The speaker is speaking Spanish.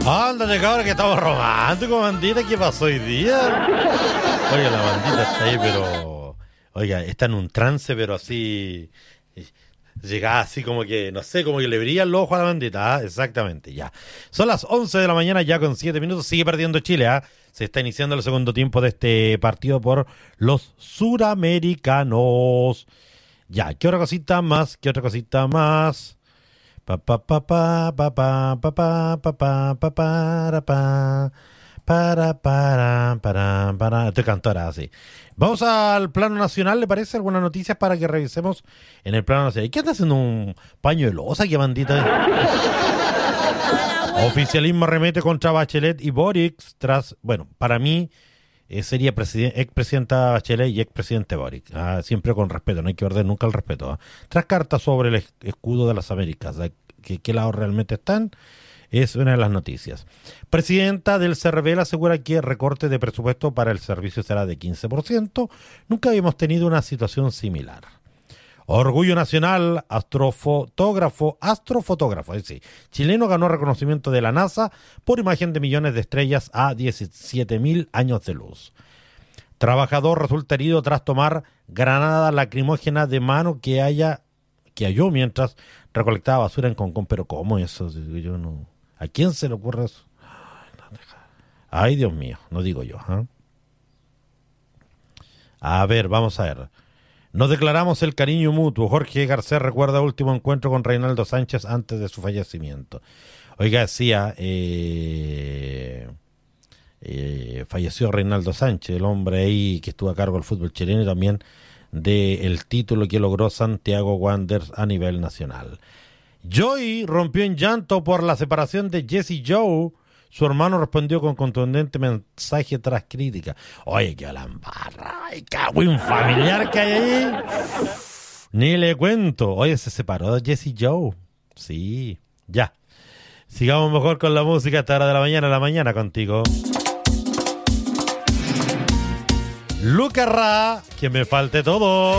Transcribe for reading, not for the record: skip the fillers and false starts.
Ándale, cabrón, que estamos románticos, bandita. ¿Qué pasó hoy día? Oiga, la bandita está ahí, pero... Oiga, está en un trance, pero así... Llega así como que, no sé, como que le brillan los ojos a la bandita. Exactamente, ya. Son las 11 de la mañana, ya con 7 minutos. Sigue perdiendo Chile, Se está iniciando el segundo tiempo de este partido por los suramericanos. Ya, ¿qué otra cosita más? ¿Qué otra cosita más? Pa pa pa pa pa pa pa pa pa pa pa para. Estoy cantora, así. Vamos al plano nacional, ¿le parece? ¿Algunas noticias para que revisemos en el plano nacional? ¿Qué anda haciendo un paño de losa, qué bandita? Oficialismo remete contra Bachelet y Boric tras, bueno, para mí sería expresidenta Bachelet y expresidente Boric. Siempre con respeto, no hay que perder nunca el respeto. Tras cartas sobre el escudo de las Américas, ¿de qué lado realmente están? Es una de las noticias. Presidenta del CERVEL asegura que el recorte de presupuesto para el servicio será de 15%. Nunca habíamos tenido una situación similar. Orgullo nacional, astrofotógrafo, es decir, chileno ganó reconocimiento de la NASA por imagen de millones de estrellas a 17.000 años de luz. Trabajador resulta herido tras tomar granada lacrimógena de mano que halló mientras recolectaba basura en Concón. Pero ¿cómo eso? Yo no... ¿A quién se le ocurre eso? Ay, Dios mío, no digo yo. A ver, vamos a ver. Nos declaramos el cariño mutuo. Jorge Garcés recuerda el último encuentro con Reinaldo Sánchez antes de su fallecimiento. Oiga, decía, falleció Reinaldo Sánchez, el hombre ahí que estuvo a cargo del fútbol chileno y también del título que logró Santiago Wanderers a nivel nacional. Joey rompió en llanto por la separación de Jesse Joe. Su hermano respondió con contundente mensaje tras crítica. Oye, que la embarra, un familiar que hay ahí. Ni le cuento. Oye, se separó de Jesse Joe. Sí, ya. Sigamos mejor con la música hasta hora de la mañana contigo. Luca Ra, que me falte todo.